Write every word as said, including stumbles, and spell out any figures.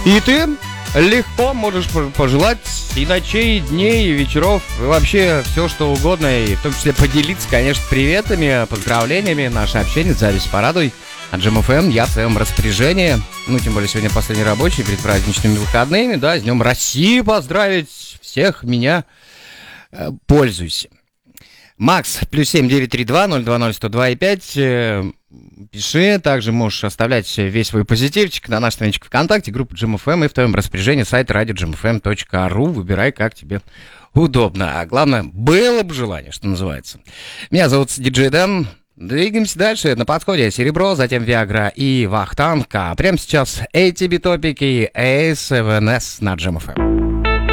И ты легко можешь пожелать и ночей, и дней, и вечеров, и вообще все, что угодно, и в том числе поделиться, конечно, приветами, поздравлениями. Наше общение, запись порадуй от Джем эф эм, я в твоем распоряжении. Ну, тем более, сегодня последний рабочий, перед праздничными выходными, да, с Днем России поздравить всех меня. Пользуйся. Макс, плюс семь девять три два ноль два ноль сто два и пять. Пиши. Также можешь оставлять весь свой позитивчик на наш страничке ВКонтакте, группа Джем эф эм и в твоем распоряжении сайт радио джем эф эм точка ру. Выбирай, как тебе удобно. А главное, было бы желание, что называется. Меня зовут диджей Дэн. Двигаемся дальше. На подходе Серебро, затем Виагра и Вахтанг. А прямо сейчас эй ти би Топик и эй севен эс на Джем эф эм.